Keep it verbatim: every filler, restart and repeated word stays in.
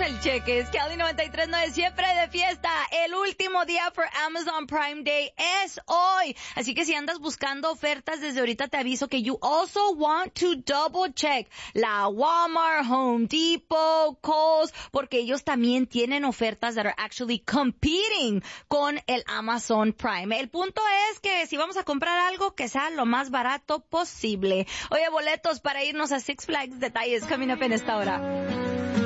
el cheque. Es Kelly noventa y tres nueve, siempre de fiesta. El último día for Amazon Prime Day es hoy. Así que si andas buscando ofertas, desde ahorita te aviso que you also want to double check la Walmart, Home Depot, Kohl's, porque ellos también tienen ofertas that are actually competing con el Amazon Prime. El punto es que si vamos a comprar algo, que sea lo más barato posible. Oye, boletos para irnos a Six Flags, detalles coming up en esta hora.